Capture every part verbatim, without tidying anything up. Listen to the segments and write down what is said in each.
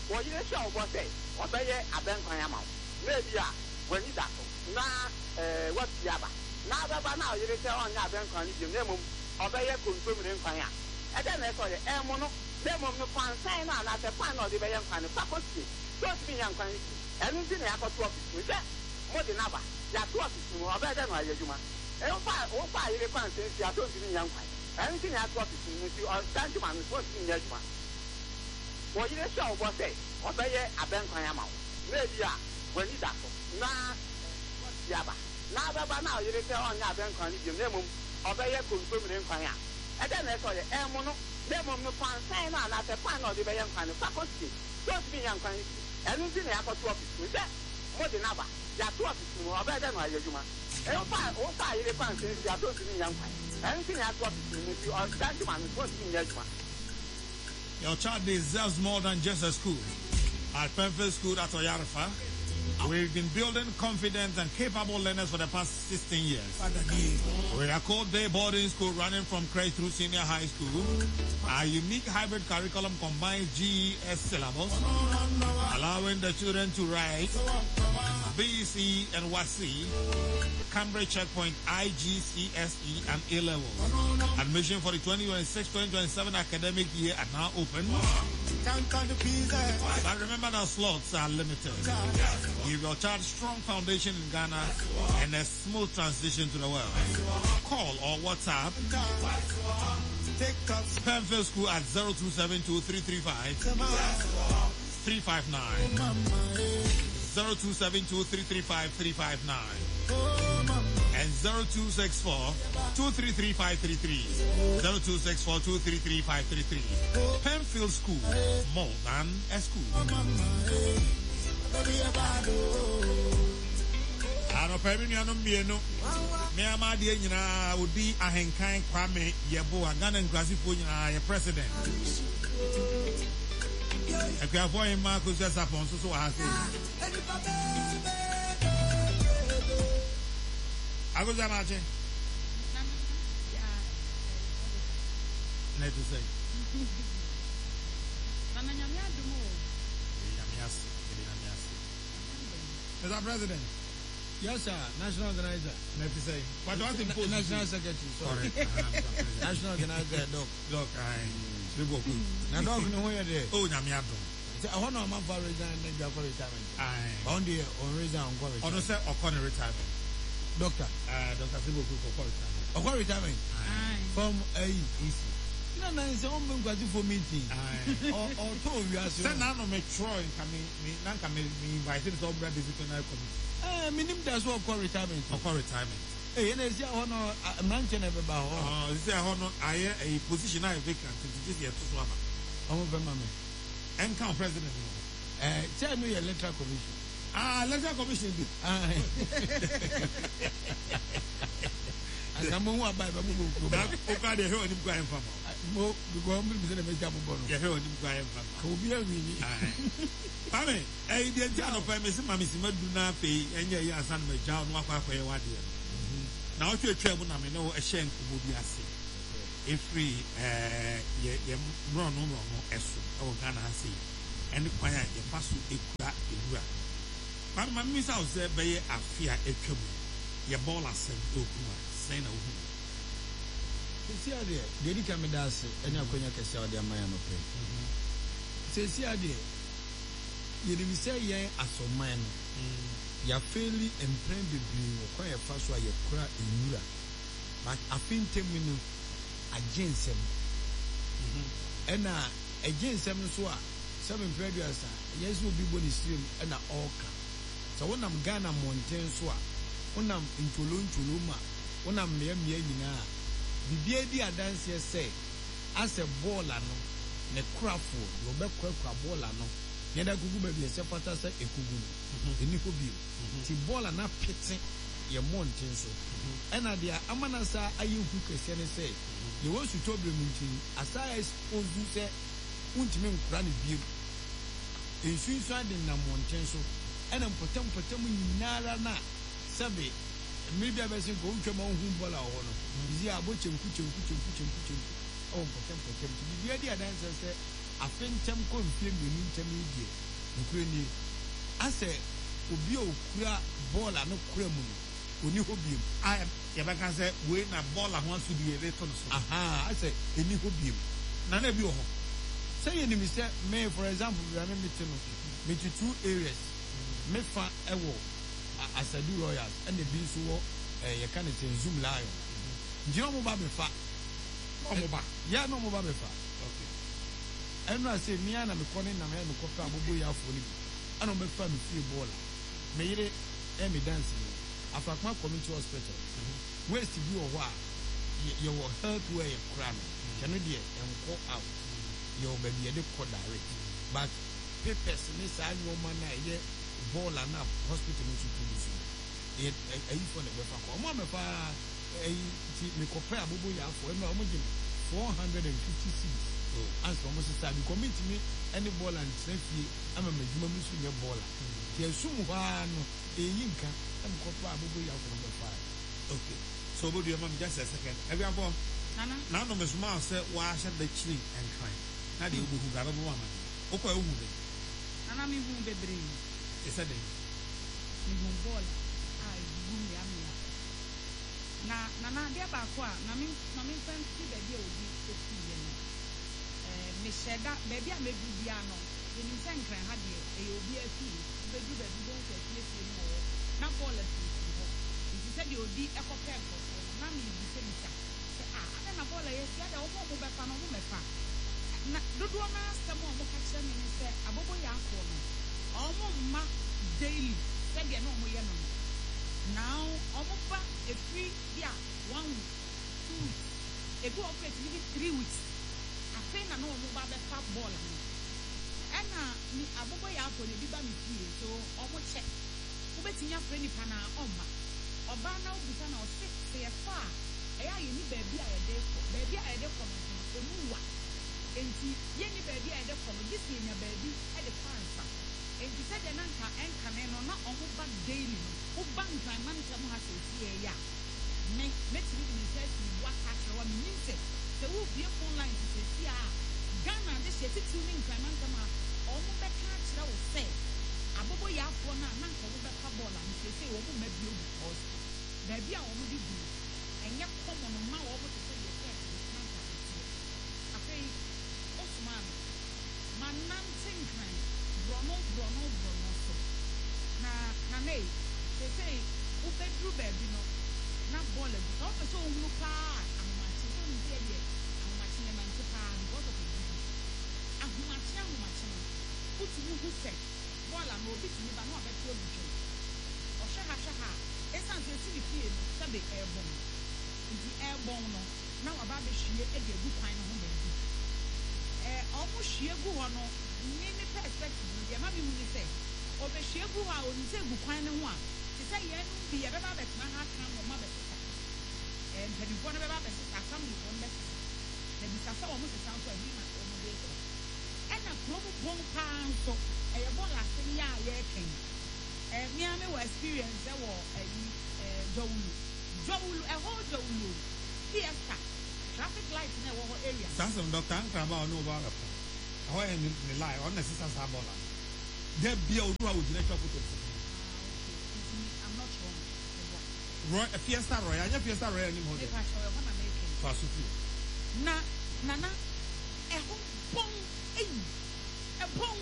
What you show what say, obey a bank on your mouth. Maybe when you that. Now, what's Yaba? Now, now you say on your bank on your name, obey a consuming fire. And then I saw the Emono, Demon, no fan sign on at the fan of the Bayan fan of Pacosi. Don't be young fan. Anything I got to office with that. More than ever, you are two office or better than my Yuma. And fire, or fire, you can't say you are don't be young fan. Anything I got to with you or Sanjuman is working in Yajuma. What you show what say, obey a bank on your mouth. Maybe when you that. Now, what's Yaba? Now, now you say on your bank on your name, obey a consuming fire. And then I saw the Emono, Demon, no fan sign on at the fan of the Bayan fan of Pacosi. Don't be young fan. Anything I got to office with that. More than ever, you are two office or better than my Yuma. And fire, or fire, you can't say you are don't be young fan. Anything I got to with you or Sanjuman is working in Yajuma. Your child deserves more than just a school. At Penfield School at Oyarifa, we've been building confident and capable learners for the past sixteen years. We are called Day Boarding School, running from crèche through senior high school. Our unique hybrid curriculum combines G E S syllabus, allowing the children to write B C and W A S C, Cambridge Checkpoint, I G C S E, and A levels. Admission for the twenty twenty-six twenty twenty-seven academic year are now open. But remember that slots are limited. Give your child strong foundation in Ghana and a smooth transition to the world. Call or WhatsApp Penfield School at zero two seven two three three five three five nine. zero two seven two three three five three five nine and zero two six four two three three five three three. zero two six four two three three five three three. Penfield School, more than a school. Ano pemi anu mienu me amade nyina odi ahenkan Kwame Yebo Ghana nkrasifo nyina ye president. Ekwafo yin ma ko se sapon so so ha se. Ago jamache. Let us say. Mama nyamia dumo. Nyamiasi, nyamiasi. Mister President. Yes, sir. National organizer. Let us say. What was the National secretary. Sorry. National organizer. Doc. Doc, I. Now, dog, no way there. Oh, nyamia dumo. I want to man for resign and you for retirement. Aye. On the on resign on college. On the set or corner retirement. Doctor. Uh, Doctor Sibo for retirement. Or for retirement. Aye. From A E C. You know, man, it's a home going for meeting. Aye. Or or told you as well. Send now no make Troy coming. Me now coming. Me invited to Obra disciplinary committee. Eh, minimum does what call retirement. Or for retirement. Eh, you know, see, I want to mention about. Oh, this is a honor. I a position I vacant. This year to swap. I'm over, mamma. And count president. Uh, tell me your electoral commission. Ah, electoral commission. Ah. I'm going to buy a book. Okay, they heard him crying from Mo, the government is in a major bono. You heard him crying from Cobia, really. Pame, I didn't tell no premise, Mammy Simon do not pay, and your son may join one for a one year. Now, if you're traveling, I know a shank will be a sick. If we, uh, ye run no more, as or Ghana see. And the choir, you pass to a crack in Ura. But my miss out there by a fear a trouble. Your ball has sent to saying, oh, see, dear, Daddy Camidas, and your cognac is out there, my own pay. Say, see, dear, you didn't say, yeah, as a man, you're fairly and plain to be quite a fast while you cry in Ura. But I think ten minutes against him. And now, against him, so seven previous, yes, will be body stream and a orca. So when I'm Ghana mountain, so when I'm in Tulum, Tuluma, when I'm near me, the baby I dance here say, as a ball, I know, the craft food, your back crap ball, I know. Yet I could be a sepata, a kugu, a nickel bill. The ball and not pitching your mountain so. And I dear Amanasa, are you who can say, you want to talk to me, as I suppose you say, won't mean granny bill. In suicide in a mountain so, and I'm potem potem in Nara, Sabi. Maybe I was going to come on whom ball or is he a butcher, kuchu, kuchu, kuchu, kuchu. Oh, potem potem. The idea dancer said, afenkyɛm kɔ mfie mmienu nkyɛm yi deɛ nkura nie asɛ obi a okura bɔɔl a no kura mu no oni hɔ biem a yɛbɛka sɛ wei na bɔɔl a ho aso bi yɛde to no so aha asɛ ɛni hɔ biem na na bi wɔ hɔ sɛ yɛnim sɛ me for example bia me mete no mete two areas mefa ɛwɔ Asadu Royals ɛna bi nso wɔ yɛka ne sɛ Zoom Lion nti ɔmo ba bɛfa ɔmo ba yɛ na ɔmo ba bɛfa ɛno asɛ mmea na mekɔ ne nam ɛna mekɔpɛ abobo yɛ afɔ no bi ɛna ɔmo bɛfa me fie bɔɔla me yere ɛmi dance no Afakma Community Hospital waste bi wɔ hɔ a yɛwɔ health where yɛ kora no kɛno deɛ ɛnkɔ out yɛwɔ baabi yɛde kɔ direct but papers ne saa nneɛma no a ɛyɛ bɔɔla na hospital no nso tudu so yɛ ayifo na bɛfa kɔ ɔmo amɛfa ɛyi ti mekɔpɛ abobo yɛ afɔ ɛna ɔmo gye four hundred and fifty cedis ansa ɔmo sisa bi committee mi ɛne bɔɔla ntena fie ama ma adwuma mu nso nyɛ bɔɔla ti ɛsum hɔ ara no ɛyi nka ɛna kɔpɛ abobo yɛ afɔ no bɛfa okay so obodo yɛ ma mi just a second ɛbi abɔ nana na anɔ mesoma sɛ wɔahyɛ da kyiri nkran na deɛ wobohu bra bɛbɔ ama wokɔ ɛwohu de nana mi hu bebree ɛsɛ de mi hu bɔɔl a egugu mmea mmea na nana adeɛ baako a na mi na mi fɛn ti baabi a obi esi yɛ no ɛɛ mehyɛ da baabi a medu bia no yɛnim sɛ nkran ha deɛ ɛyɛ obi afi bedu baabi bɛn sɛ efie fie mu wɔ na bɔɔl asi si hɔ nti sɛ deɛ odi ɛkɔpɛ nkɔfoɔ no na mi bi sɛ mi sa sɛ a ada na bɔɔl yɛ si ada wɔn mo bɛfa no wɔn mɛfa na dodoɔ naa sɛm a wɔn ka kyerɛ mi ni sɛ abobo yɛ afoɔ no wɔn mma daily sɛdeɛ na wɔn yɛ no na wɔn ba efiri bi a one week two weeks ebi wɔ fɛ ti bi three weeks afei na na wɔn ba bɛfa bɔɔl no ɛna ni abobo yɛ afoɔ no ebi ba mi fie so wɔn kyɛ wobɛtumi afrɛ nipa na ɔmma ɔbaa na obusa na ɔse sɛ yɛfa a ɛyɛ a yɛni baabi a yɛde kɔ baabi a yɛde kɔ no emu wa enti yɛni baabi a yɛde kɔ no gye si yɛnya baabi ɛde fa nsa enti sɛdeɛ na nka ɛnkane no na ɔmo ba daily no woba nkranma ntɛm ha sɛ esi yɛyɛ a me mɛtumi de ne nsa asi waka kyerɛ wa menim sɛ sɛ wobie phone line sɛ esi a Ghana de hyɛ titiri ne nkranma ntɛm a ɔmo bɛka akyerɛ wo sɛ abobo yɛ afoɔ no a na nka wo bɛka bɔɔl a nsese wɔn mo mma bio because baabi a wɔn de gu ɛnyɛ kɔmɔ no ma wɔn te sɛ deɛ fɛn na nka ɛteɛ afei ɔsoma no ma nante nkran borɔno borɔno borɔno so na na ne sese wobɛduru baabi no na bɔɔl agu na wɔpɛ sɛ ohunu paa ahomakye sɛ ohun sɛ deɛ ahomakye yɛ nante paa no because of ebi ahomakye ahomakye no wotumi hu sɛ bɔɔl a na obi tumi ba na ɔbɛto obi twɛn ɔhwɛ ha hwɛ ha esan so esi ne fie no sɛbe ɛɛbɔn nti ɛɛbɔn no na waba abɛhwie ɛde egu kwan no ho baabi ɛɛ ɔmo hwie gu hɔ no ne ne perspective no deɛ ma mi hu ne sɛ ɔbɛhwie gu hɔ a oni sɛ egu kwan no ho a te sɛ yɛn no bi yɛbɛba abɛtena ha aka na ɔmo abɛsesa ɛɛ mpanyinfoɔ no bɛba abɛsesa asamnifoɔ no bɛsesa na bisa sɛ ɔmo sesa nso ɛbi na ɔmo de sesa ɛna kurom bɔn paa nso ɛyɛ bɔɔl ase yɛ a yɛrekɛn ɛɛ mmea mi wɔ experience ɛwɔ ɛyi ɛɛ jɔwulu jɔwulu ɛhɔ jɔwulu fiesta traffic light na ɛwɔ hɔ area. saa sɛm dɔkta nkraba a ɔne wo ba bɛfa ɛhɔ yɛ ne ne line ɔno na ɛsesa saa bɔɔl a dɛ bia odu a wogyina twa foto so I'm not wrong. Roy, Fiesta Royal, anya Fiesta Royal ni mo de. Mepa show ho na make. Fa so fi. Na nana ɛho bɔn eyi ɛbɔn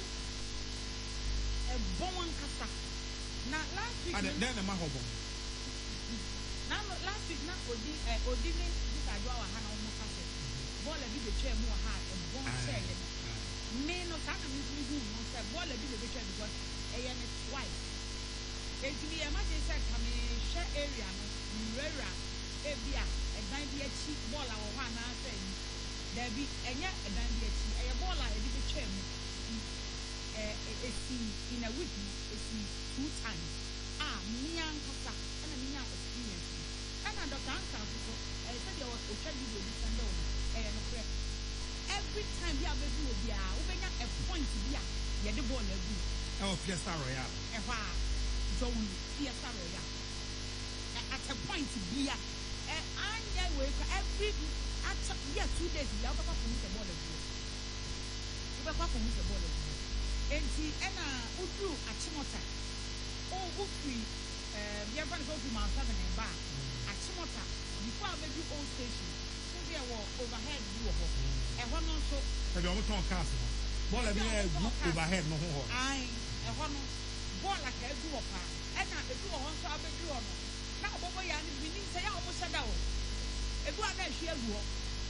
ɛbɔn ankasa na last week Ade den na ma ho bɔn. na last week na odi ɛ odi ne bisa adwa wa ha na ɔmo kase bɔɔl bi be twɛ mu wɔ ha ɛbɔn kyɛ yɛ no me no saa na me hu hu no sɛ bɔɔl bi be twɛ because ɛyɛ ne twice eti yɛ ma gye sɛ kame hwɛ area no nwura ebi a ɛdan bi akyi bɔɔl a wɔ hɔ anaasɛ yi daabi ɛnyɛ ɛdan bi akyi ɛyɛ bɔɔl a yɛde betwa mu ɛɛ esi in a week esi two times a mmea nkasa ɛna mmea experience ɛna dɔkta anka nso ɛyɛ sɛ deɛ ɔtwa video bi sɛndɛ wɔ ɛyɛ no korɛ every time bi a bɛbi wɔ bi a wobɛnya a point bi a yɛde bɔɔl agu ɛwɔ Fiesta Royal ɛhɔ a jɔwulu Fiesta Royal at a point bi a ɛ anyɛ wɔ ekɔ every at yɛ two days bi a wobɛkɔ funu sɛ bɔɔl agu wobɛkɔ ko mu se ball enti ɛna udru achimota o ufri eh bia fa ne so fi ma seven en ba achimota before abedu old station so there wo overhead bi wo ho ɛhɔ no so e bi o ton cars no ball bi e gu overhead no ho ho ai ɛhɔ no ball aka egu wo pa ɛna edu wo ho so abedu wo no na obobo ya ni bi ni se ya omo shada wo edu ana ehwe egu ho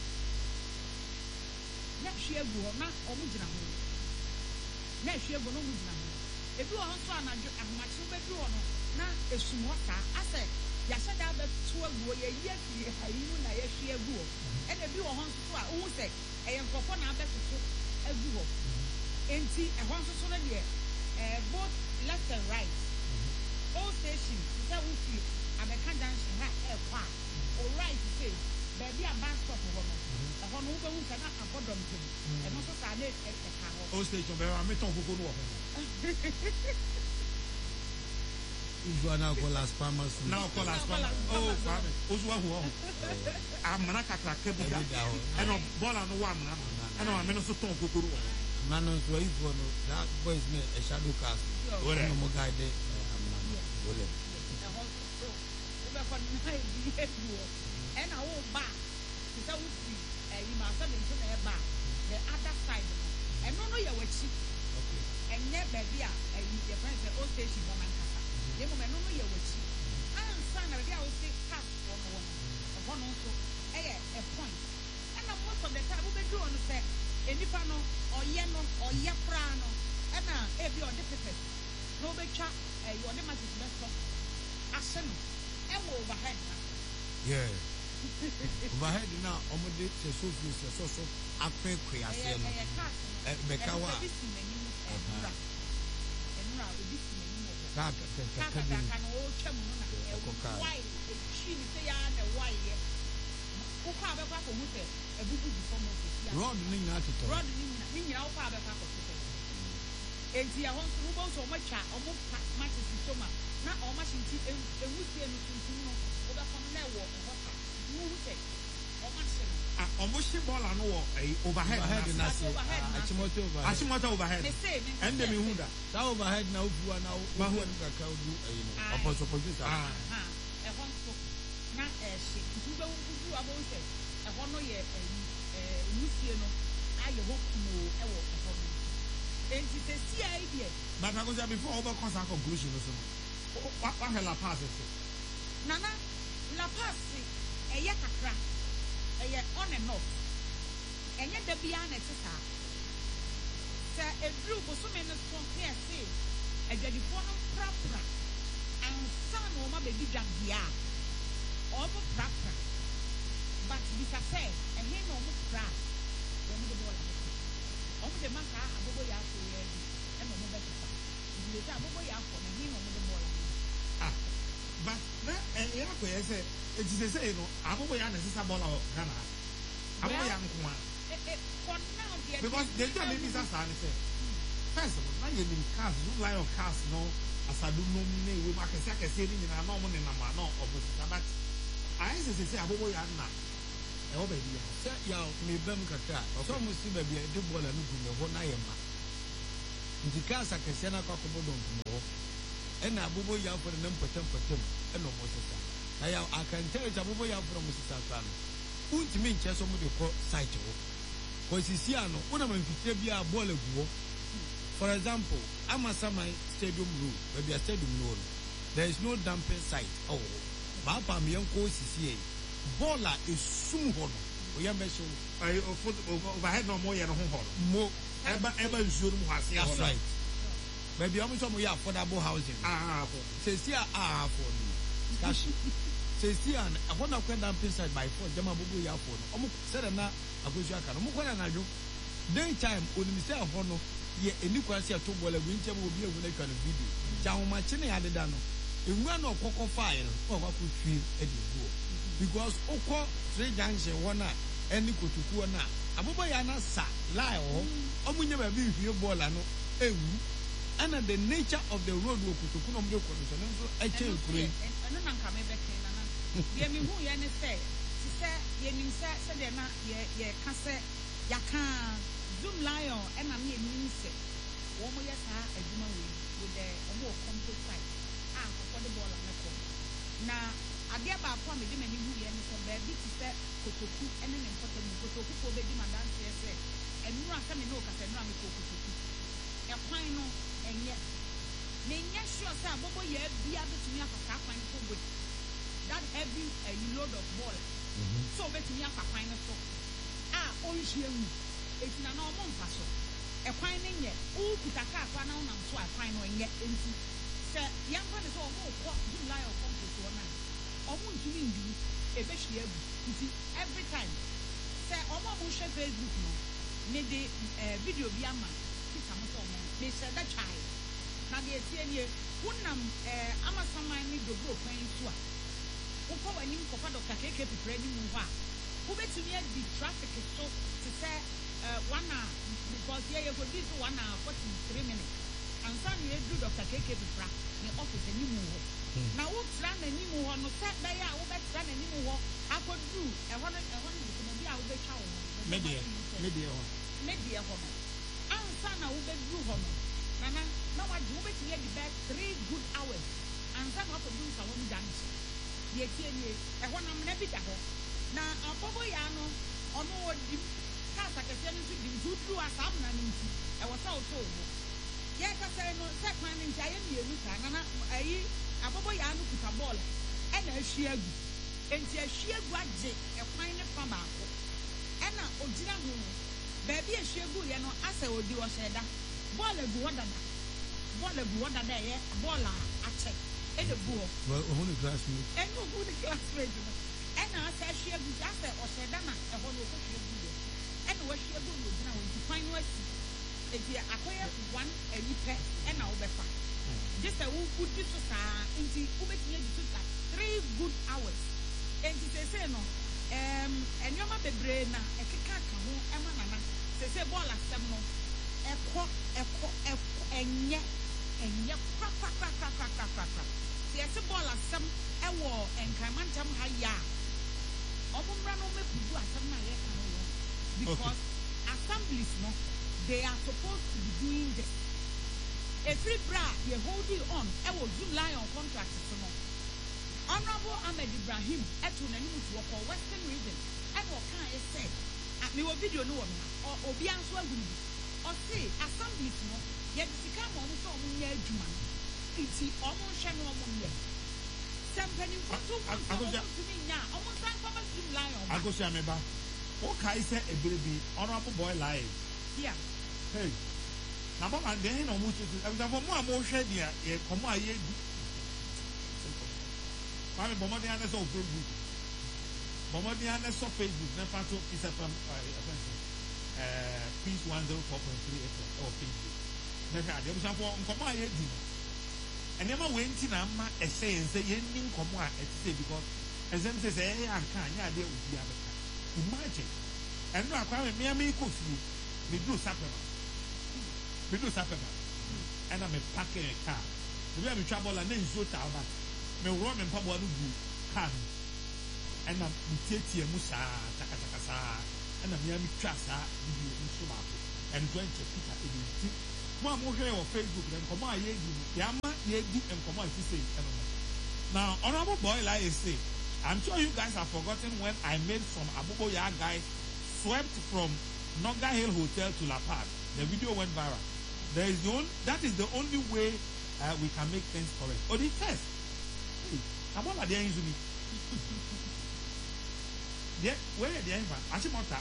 na ehwe egu ho na omo gyina ho na ehwe egu no omo gyina ho edu wo ho so anadwo ahomachi bedu wo no na esum ho ta ase ya shada be to egu ye ye fi hayi mu na ye hwe egu ho ɛna bi wo ho so a wo se ɛyɛ nkofo na abeto egu ho enti ɛhɔ so so na de eh both left and right all station say we free Abeka junction ha e kwa o right say baby a bus stop ho no e ho no wo behu kana abodom tem e no so sa na e ka ho all station be wa meton koko no wo usual na call as farmers now call as farmers oh farmer usual ho amana kakra ka bi da e no bola no wa amana e no ameno so ton koko no na no so if no that boys me a shadow cast no mo guide amana wole for nine years and I will back to say we free eh you must have been to the back the other side and no no you were cheap okay and never baby ah your friends the old station woman kasa dem no no you were cheap and son na dia will say cast one one one also eh a point and most of the time we do on say enipa no oye no oye pra no and na e bi on the paper no be twa eh you on the match best stop asen overhead yeah overhead na omode se so fi se so so ape kriase no e beka wa enura enura obi si meni mo ka ka ka ka ka no o twam no na e ko why e chi ni se ya na why ye ko ka be kwa ko mu se ebubu di fo mo se ya road ni nya to road ni nya ni nya o ka be kwa ko se enti ya hon so bo so mo twa o mo ma ti so ma na o ma shinti ewusie no tuntun no o ba kom na wo o hota mu hute o ma se ah o mo shi ball no wo overhead na se achimoto overhead achimoto overhead and dem hu da sa overhead na ofu na ma hu ka ka du ayi no opposite opposite ah ha e hon so na e she du be wu du abo se e hon no ye eh ewusie no aye ho kumo e wo e hon enti se si ai die but I go say before over concern conclusion no so what what La Paz is nana La Paz eye kakra eye on and off enye da bia na teta sa edru bosume no so here say adwadifo no prapra ansa no ma be di dwabia obo prapra but bisa say ehe no mo pra wo mo de bola omo de maka abobo ya so ye di e mo mo be teta di de abobo ya ko na he no mo de bola ah but na eh ya ko ye say e ti say no abobo ya na sisa bola o Ghana abobo ya nko a eh eh for now there because they tell me this say first na ye nim cars no line of cars no asadu no na ewe ma kese kese ni na na mo ne na ma no obosi but I say say abobo ya na e o be dia se ya me bam kakra so mo si ba bia de bola no gu me ho na ye ma ndi kasa kese na kwa ko bodon mo e na abobo ya for na mpatam patam e no mo sesa na ya akanta e abobo ya for mo sesa sa no untimi nche so mo de ko site ho ko sisi ano una manfitire bia bola gu ho. For example, Amasamai Stadium rule, maybe a stadium rule, there is no dumping site. Oh, Papa Mianko C C A. Bola is sumhono. We are mentioning overhead no more than home. More ever ever should have. That's right. Maybe I'm some affordable housing. Ah, says here, ah, for me. Cash. Says here, I want to go dumping site by four. Jama Bubu Yapon. Almost said na Abuja can. Mukwana Naju. Daytime, when Mister Hono. Ye eni kwasi ato bola winche mo bi ewu na twa no video ja ho ma chene ya deda no enwa na okoko file o kwa kutwi e di go because okọ three junction wona eni kotuku na abobo ya na sa lie o omunye ba bi hwie bola no ewu ana the nature of the road wo kotuku no mde kono so no e che kure eno na nka me be ken na na ye mi hu ye ne se ti se ye nim se se de na ye ye ka se ya kan Zoom lion and I mean sɛ wɔn mo yɛ saa adwuma wei with the wɔn wɔ compost site a nkɔkɔ de bɔɔla ne kɔ na adeɛ baako a mede m'ani hu yɛ ne sɛ baabi te sɛ kotoku ne ne mpɔtɔ mu kotoku fo bɛdi ma danseɛ sɛ nnura sɛ me ne okasa nnura me kɔ kotoku ɛkwan no ɛnyɛ menyɛ sure sɛ abɔbɔ yɛ bia bɛtumi afa saa kwan no so bɔ that heavy a load of ball so bɛtumi afa kwan no so a ɔnhyia mu ɛtina na ɔmo mfa so ɛkwan no nyɛ wokuta kaa fa na wonam so a kwan no ɛnyɛ enti sɛ yɛmfa ne sɛ ɔmo kɔ jumla yɛ ɔkɔ mposoɔ no a ɔmo ntumi nduru ɛbɛhyia agu nti every time sɛ ɔmo a mohwɛ Facebook no mede video bi ama kita mo sɛ ɔmo mehyɛ da twae na deɛ tie nie wonam amasaman ne dobro kwan so a wokɔ w'anim kɔfa dɔkta keke pipirɛ anim hɔ a wobɛtumi adi traffic so te sɛ one hour because yɛyɛ kɔdi so one hour forty three minutes ansa ne yɛduru dɔkta keke pipira ne office anim hɔ na wotra n'anim hɔ no sɛ bɛyɛ a wobɛtra n'anim hɔ akɔduru ɛhɔ no ɛhɔ no dukuma bi a wobɛtwa wo ho medeɛ medeɛ hɔ medeɛ hɔ no ansa na wobɛduru hɔ no nana na wagye wobɛtumi adi bɛɛ three good hours ansa na wakɔduru nsa hɔ no junction deɛ tie nie ɛhɔ nam na bi da hɔ na abɔbɔ yaa no ɔno wɔdim kaa sakɛseɛ no nso di nti woduru a saa amena no nti ɛwɔ sɛ wotoo ho yɛkasa no sɛ kwan no nti ayɛ mmienu saa nana ayi abɔbɔ yaa no kuta bɔɔl ɛna ahwie agu enti ahwie agu agye ɛkwan ne fa baako ɛna ogyina ho baabi ahwie agu yɛ no asɛ odi ɔhyɛ da bɔɔl agu hɔ dada bɔɔl agu hɔ dada ɛyɛ bɔɔl a akyɛ ɛna gu hɔ ɔho ne classmate ɛna ogu ne classmate no ɛna asɛ ahwie agu asɛ ɔhyɛ da na ɛhɔ no ɔkɔhwie agu yɛ ɛna wahwie agu no ogyina hɔ nti kwan no asi eti akɔyɛ one ɛyi pɛ ɛna wobɛfa gye sɛ wodi so saa nti wobɛtumi adi so sa three good hours enti sɛsɛ no nneɛma bebree na ɛkeka ka ho ɛma nana sɛsɛ bɔɔl asɛm no ɛkɔ ɛkɔ ɛkɔ ɛnyɛ ɛnyɛ prakrakrakrakrakrakra sɛ yɛsɛ bɔɔl asɛm ɛwɔ nkramantam ha yɛ a ɔmo mmra no ɔmɛpudu asɛm no a yɛka no wɔ because assemblies no they are supposed to be doing this. Every bra you holding on, I will zoom line on contract. Honorable Ahmed Ibrahim, at Tunani to work for Western region, and what can I say? At me will video no one or Obianso or say, assemblies no, yet the come on so near Juman. It's almost channel on yet. Some penny for two months to me now, almost time for us to lie on. I go see me back. What can I say? A baby, honorable boy live. Yeah. Hey. Na baba den na mo tutu e bia for mo a mo hwe dia e komo aye di mami bomo dia na so Facebook bomo dia na so Facebook na fa to is from eh peace one oh four point three F M or Facebook na ka de busa for komo aye di ene ma we nti na ma e say ense ye ni komo a e say because exam say say e anka anya de obi abeka imagine eno akwa me me me ko fi me do sapema me do sapema and I'm a packing a car we have a trouble and then so taba me run and pabo no gu car and I'm tete musa taka taka sa and I'm yami trasa video so ma and going to put it in mo am hwe on Facebook then come on ye di yama ye di and come on say now honorable boy like I say I'm sure you guys have forgotten when I made some Abuboya guys swept from Noga Hill Hotel to La Paz. The video went viral. There is the only, that is the only way uh, we can make things correct. Or the test. Hey, I'm all at the end of me. Where are the end? I see more that.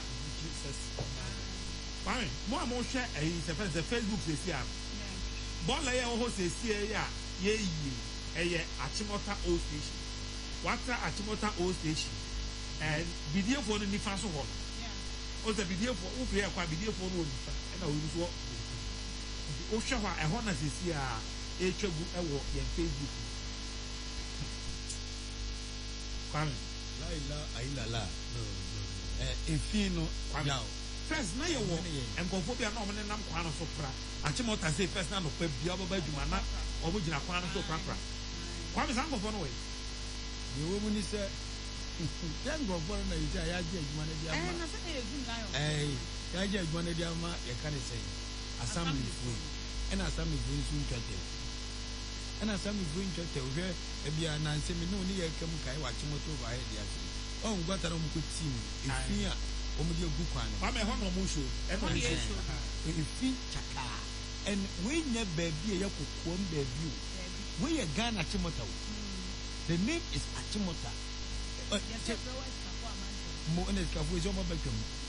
Fine. More and more share is the Facebook they see. Bola ya oho se see ya ye ye eh Achimota old station. Watra Achimota old station. And video for the Nifaso hall. O the video for who play a video for no and I will work. O shawa a honor is here a trouble a walk in Facebook. Kwame. La ila aila la. No no. Eh infino kwame. First na ye wo and confobia no me nam kwano so pra. Achimota say first na no pa bia baba dwuma na obo gina kwano so pra pra. Kwame san go for no way. Ye wo mu ni say then go for na ija ya je adwuma na dia ma. Eh na say e gun lion. Eh ya je adwuma na dia ma ye ka ne say. assembly foɔ ɛna assembly foɔ nso ntwɛtɛ ɛna assembly foɔ ntwɛtɛ ohwɛ ebi ananse mi ne oni yɛ kɛm kae wa kyemoto ba ayɛ di ase ɔn gwata na ɔmo kɔ team efi a ɔmo de egu kwan no mama ɛhɔ na ɔmo show ɛna ɔmo show efi chakaa ɛn wei nyɛ baabi a yɛ kokoam baabi o wei yɛ Ghana Achimota o the name is Achimota mo ɛna sikafo esi ɔmo bɛtwa mu